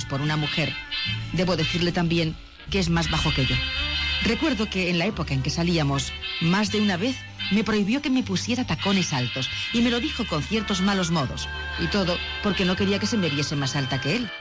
por una mujer, debo decirle también que es más bajo que yo. Recuerdo que en la época en que salíamos, más de una vez me prohibió que me pusiera tacones altos y me lo dijo con ciertos malos modos. Y todo porque no quería que se me viese más alta que él.